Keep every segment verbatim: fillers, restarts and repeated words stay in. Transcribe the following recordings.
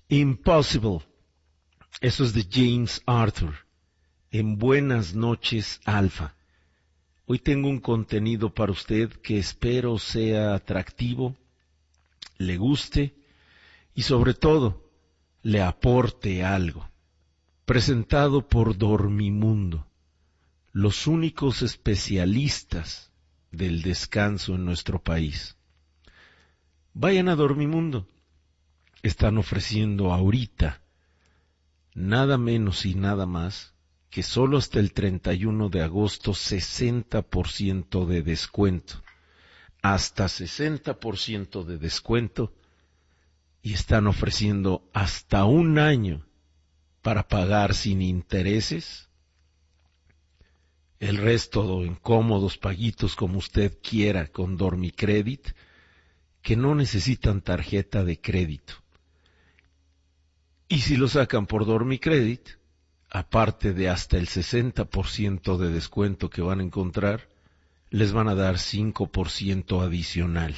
Impossible. Eso es de James Arthur. En Buenas noches, Alfa. Hoy tengo un contenido para usted que espero sea atractivo, le guste y sobre todo le aporte algo. Presentado por Dormimundo, los únicos especialistas del descanso en nuestro país. Vayan a Dormimundo. Están ofreciendo ahorita nada menos y nada más que solo hasta el treinta y uno de agosto sesenta por ciento de descuento. Hasta sesenta por ciento de descuento y están ofreciendo hasta un año para pagar sin intereses. El resto en cómodos paguitos como usted quiera con Dormicredit, que no necesitan tarjeta de crédito. Y si lo sacan por Dormicredit, aparte de hasta el sesenta por ciento de descuento que van a encontrar, les van a dar cinco por ciento adicional.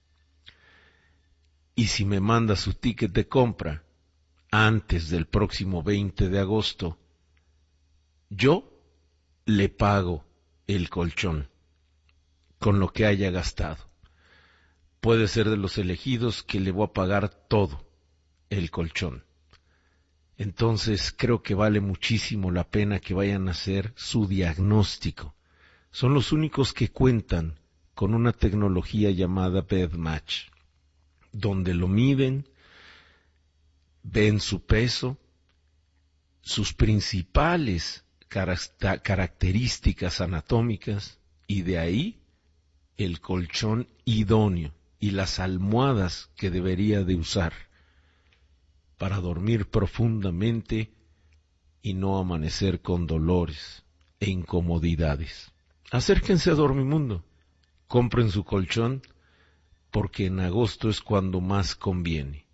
Y si me manda su ticket de compra antes del próximo veinte de agosto, yo le pago el colchón con lo que haya gastado. Puede ser de los elegidos que le voy a pagar todo el colchón. Entonces creo que vale muchísimo la pena que vayan a hacer su diagnóstico. Son los únicos que cuentan con una tecnología llamada BedMatch, donde lo miden, ven su peso, sus principales características anatómicas y de ahí el colchón idóneo y las almohadas que debería de usar para dormir profundamente y no amanecer con dolores e incomodidades. Acérquense a Dormimundo, compren su colchón, porque en agosto es cuando más conviene.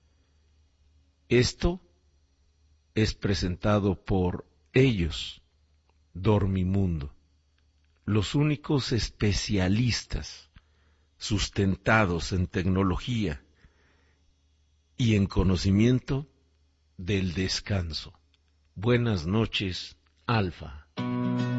Esto es presentado por ellos, Dormimundo, los únicos especialistas sustentados en tecnología y en conocimiento del descanso. Buenas noches, Alfa.